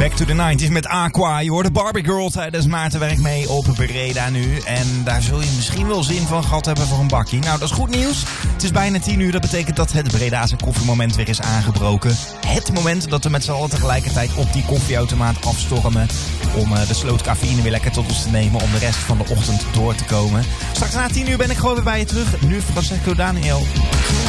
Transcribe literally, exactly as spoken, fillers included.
Back to the nineties met Aqua. Je hoort de Barbie Girl tijdens Maartenwerk mee op Breda nu. En daar zul je misschien wel zin van gehad hebben voor een bakkie. Nou, dat is goed nieuws. Het is bijna tien uur. Dat betekent dat het Bredaanse koffiemoment weer is aangebroken. Het moment dat we met z'n allen tegelijkertijd op die koffieautomaat afstormen. Om uh, de sloot cafeïne weer lekker tot ons te nemen. Om de rest van de ochtend door te komen. Straks na tien uur ben ik gewoon weer bij je terug. Nu Francesco Daniel.